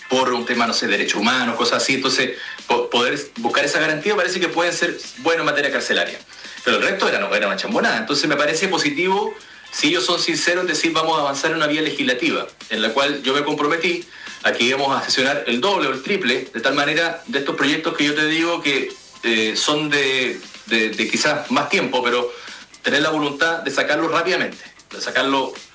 por un tema, no sé, derechos humanos, cosas así. Entonces, poder buscar esa garantía parece que pueden ser buenos en materia carcelaria. Pero el resto era una chambonada. Entonces me parece positivo, si ellos son sinceros, en decir vamos a avanzar en una vía legislativa, en la cual yo me comprometí a que íbamos a sesionar el doble o el triple, de tal manera, de estos proyectos que yo te digo que son de quizás más tiempo, pero tener la voluntad de sacarlo rápidamente, de sacarlo